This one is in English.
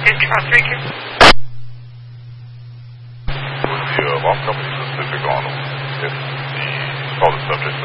Incheon speaking. With the lost company Pacific on, if the subject